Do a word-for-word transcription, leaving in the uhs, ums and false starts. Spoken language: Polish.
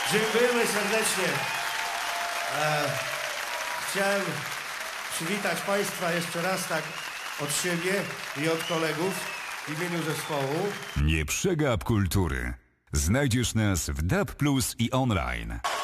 Dziękujemy serdecznie. E, chciałem przywitać Państwa jeszcze raz tak od siebie i od kolegów w imieniu zespołu. Nie przegap kultury. Znajdziesz nas w D A B plus i online.